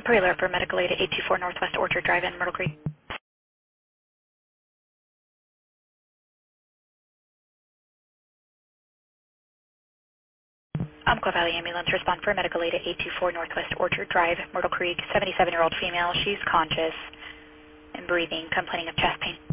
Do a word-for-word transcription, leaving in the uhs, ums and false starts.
Trailer for medical aid at eight two four Northwest Orchard Drive in Myrtle Creek. Umpqua Valley Ambulance, respond for medical aid at eight two four Northwest Orchard Drive, Myrtle Creek, seventy-seven-year-old female. She's conscious and breathing, complaining of chest pain.